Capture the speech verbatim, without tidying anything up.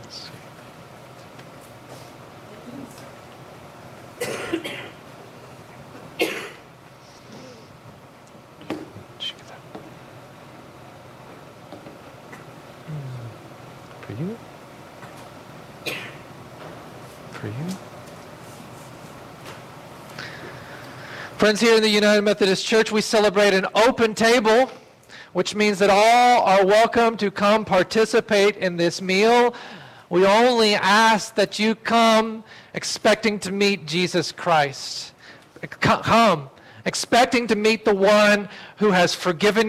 For you? For you? Friends, here in the United Methodist Church, we celebrate an open table, which means that all are welcome to come participate in this meal. We only ask that you come expecting to meet Jesus Christ. Come expecting to meet the one who has forgiven